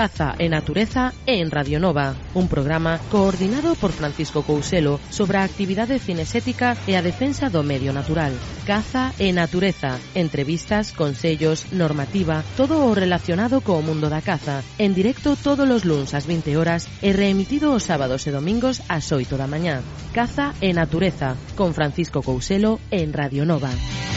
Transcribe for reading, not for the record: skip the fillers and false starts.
Caza e Natureza en Radio Nova, un programa coordinado por Francisco Couselo sobre a actividade cinesética e a defensa do medio natural. Caza e Natureza, entrevistas, consellos, normativa, todo o relacionado co mundo da caza, en directo todos os luns ás 20 horas e reemitido os sábados e domingos ás 8 da mañá. Caza e Natureza, con Francisco Couselo en Radio Nova.